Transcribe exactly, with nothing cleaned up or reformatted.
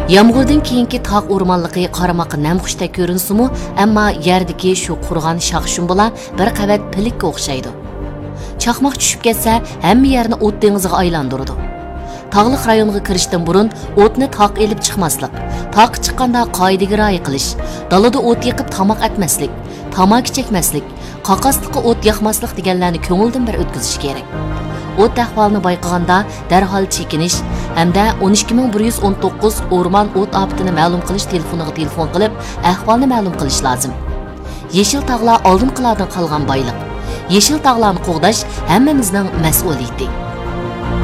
Yağmurdan keyinki tog' o'rmonligi qaramoqqa namxushdek ko'rinsimi, ammo yerdagi shu qurg'on shoxshun bilan bir qavat pilikka o'xshaydi. Chaqmoq tushib ketsa, hamma yerni o't dengiziga aylantiradi. Tog'liq rayonga kirishdan burun o'tni tog' elib chiqmaslik, tog' chiqqanda qoidaga rioya qilish, dalada o't yiqib tamoq atmaslik, tamaki chekmaslik, qaqasliqqa o't yoqmaslik deganlarni ko'ngildan bir o'tkazish kerak. O't ahvolini bayqaganda darhol chekinish hamda o'n ikki ming bir yuz o'n to'qqiz o'rmon o't ofatini ma'lum qilish telefoniga telefon qilib, ahvolni ma'lum qilish lozim. Yeşil tog'lar oldinqilardan qolgan boylik. Yeşil tog'larni qo'g'dash hammamizning mas'uliyati.